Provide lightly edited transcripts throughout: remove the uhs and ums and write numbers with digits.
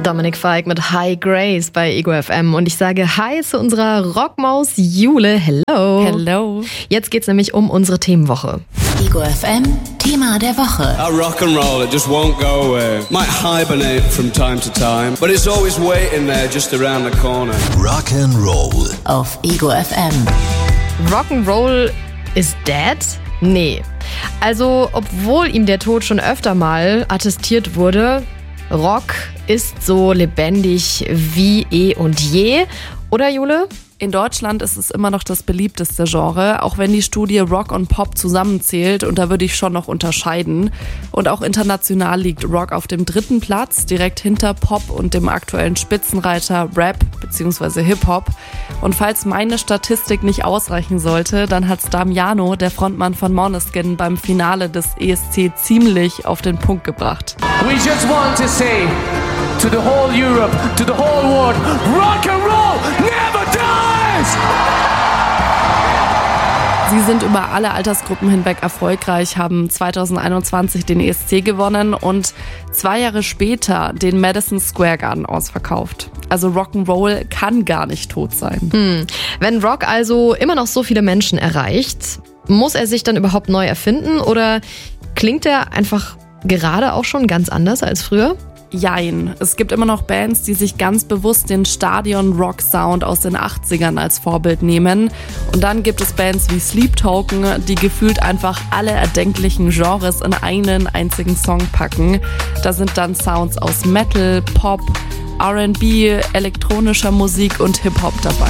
Dominik Fike mit High Grace bei Ego FM und ich sage Hi zu unserer Rockmaus Jule. Hello. Hello. Jetzt geht's nämlich um unsere Themenwoche. Ego FM, Thema der Woche. I rock and roll, it just won't go away. Might hibernate from time to time, but it's always waiting there just around the corner. Rock and Roll Auf Ego FM. Rock'n'Roll is dead? Nee. Also, obwohl ihm der Tod schon öfter mal attestiert wurde, Rock ist so lebendig wie eh und je. Oder, Jule? In Deutschland ist es immer noch das beliebteste Genre, auch wenn die Studie Rock und Pop zusammenzählt, und da würde ich schon noch unterscheiden. Und auch international liegt Rock auf dem 3. Platz, direkt hinter Pop und dem aktuellen Spitzenreiter Rap bzw. Hip-Hop. Und falls meine Statistik nicht ausreichen sollte, dann hat's Damiano, der Frontmann von Måneskin, beim Finale des ESC ziemlich auf den Punkt gebracht. We just want to say to the whole Europe, to the whole world, rock and roll never dies! Sie sind über alle Altersgruppen hinweg erfolgreich, haben 2021 den ESC gewonnen und 2 Jahre später den Madison Square Garden ausverkauft. Also Rock'n'Roll kann gar nicht tot sein. Wenn Rock also immer noch so viele Menschen erreicht, muss er sich dann überhaupt neu erfinden oder klingt er einfach gerade auch schon ganz anders als früher? Jein. Es gibt immer noch Bands, die sich ganz bewusst den Stadion-Rock-Sound aus den 80ern als Vorbild nehmen. Und dann gibt es Bands wie Sleep Token, die gefühlt einfach alle erdenklichen Genres in einen einzigen Song packen. Da sind dann Sounds aus Metal, Pop, R&B, elektronischer Musik und Hip-Hop dabei.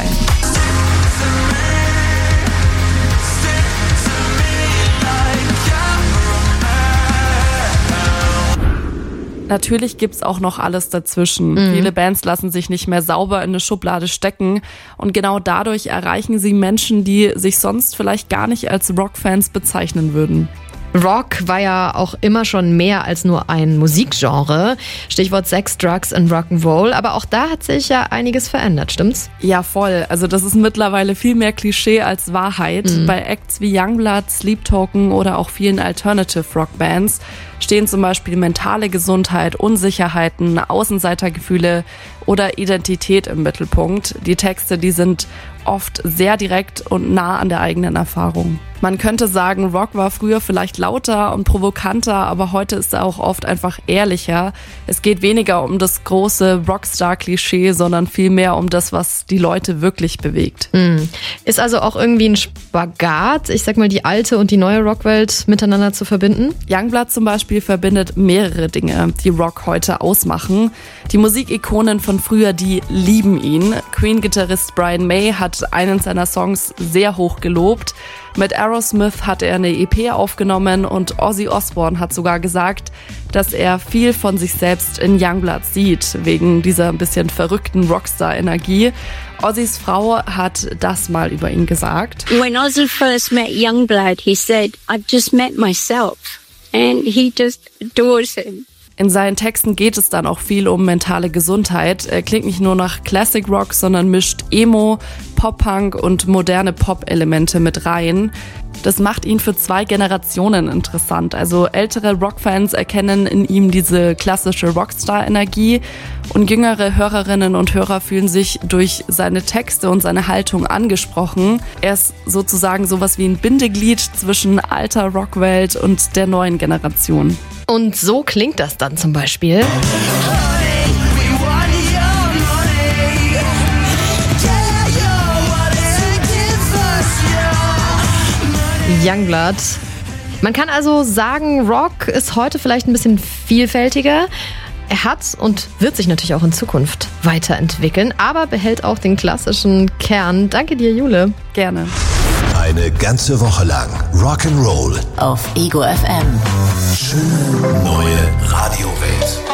Natürlich gibt's auch noch alles dazwischen. Viele Bands lassen sich nicht mehr sauber in eine Schublade stecken und genau dadurch erreichen sie Menschen, die sich sonst vielleicht gar nicht als Rockfans bezeichnen würden. Rock war ja auch immer schon mehr als nur ein Musikgenre. Stichwort Sex, Drugs und Rock'n'Roll. Aber auch da hat sich ja einiges verändert, stimmt's? Ja, voll. Also das ist mittlerweile viel mehr Klischee als Wahrheit. Bei Acts wie Youngblood, Sleep Token oder auch vielen Alternative Rock Bands stehen zum Beispiel mentale Gesundheit, Unsicherheiten, Außenseitergefühle oder Identität im Mittelpunkt. Die Texte, die sind oft sehr direkt und nah an der eigenen Erfahrung. Man könnte sagen, Rock war früher vielleicht lauter und provokanter, aber heute ist er auch oft einfach ehrlicher. Es geht weniger um das große Rockstar-Klischee, sondern vielmehr um das, was die Leute wirklich bewegt. Ist also auch irgendwie ein Spagat, ich sag mal, die alte und die neue Rockwelt miteinander zu verbinden? Youngblood zum Beispiel verbindet mehrere Dinge, die Rock heute ausmachen. Die Musikikonen von früher, die lieben ihn. Queen-Gitarrist Brian May hat einen seiner Songs sehr hoch gelobt. Mit Aerosmith hat er eine EP aufgenommen und Ozzy Osbourne hat sogar gesagt, dass er viel von sich selbst in Youngblood sieht, wegen dieser ein bisschen verrückten Rockstar-Energie. Ozzys Frau hat das mal über ihn gesagt. When Ozzy first met Youngblood, he said, I've just met myself. And he just adores him. In seinen Texten geht es dann auch viel um mentale Gesundheit. Er klingt nicht nur nach Classic Rock, sondern mischt Emo, Pop-Punk und moderne Pop-Elemente mit rein. Das macht ihn für 2 Generationen interessant. Also ältere Rockfans erkennen in ihm diese klassische Rockstar-Energie und jüngere Hörerinnen und Hörer fühlen sich durch seine Texte und seine Haltung angesprochen. Er ist sozusagen sowas wie ein Bindeglied zwischen alter Rockwelt und der neuen Generation. Und so klingt das dann zum Beispiel. Youngblood. Man kann also sagen, Rock ist heute vielleicht ein bisschen vielfältiger. Er hat und wird sich natürlich auch in Zukunft weiterentwickeln, aber behält auch den klassischen Kern. Danke dir, Jule. Gerne. Eine ganze Woche lang Rock'n'Roll Auf Ego FM. Schöne neue Radiowelt.